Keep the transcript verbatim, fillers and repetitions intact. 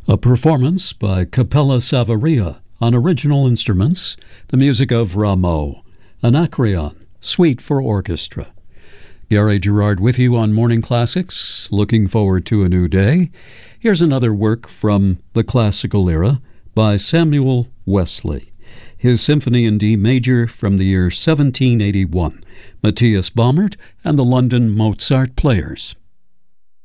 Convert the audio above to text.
A performance by Capella Savaria on original instruments, the music of Rameau, Anacreon, Suite for Orchestra. Gary Gerard with you on Morning Classics, looking forward to a new day. Here's another work from the classical era by Samuel Wesley. His Symphony in D Major from the year seventeen eighty-one, Matthias Baumert and the London Mozart Players.